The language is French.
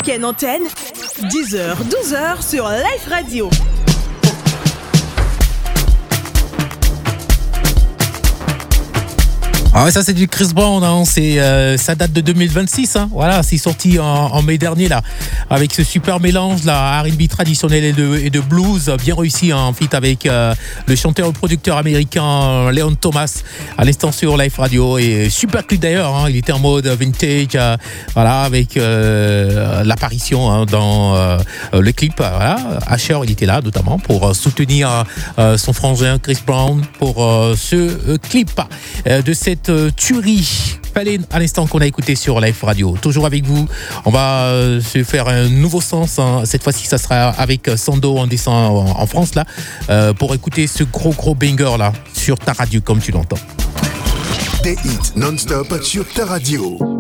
week-end antenne, 10h, 12h sur Life Radio. Ah ouais, ça c'est du Chris Brown, hein. Ça date de 2026, hein. Voilà, c'est sorti en mai dernier là, avec ce super mélange là, R&B traditionnel et de blues, bien réussi en feat avec le chanteur et producteur américain Leon Thomas, à l'instant sur Life Radio, et super clip d'ailleurs, hein. Il était en mode vintage, voilà, avec l'apparition, hein, dans le clip, voilà. Asher, il était là notamment pour soutenir son frangin Chris Brown pour ce clip de cette tuerie Palin à l'instant qu'on a écouté sur Life Radio. Toujours avec vous, on va se faire un nouveau sens, hein. Cette fois-ci ça sera avec Sando, on descend en France là, pour écouter ce gros banger là sur ta radio comme tu l'entends. Des hits non-stop sur ta radio.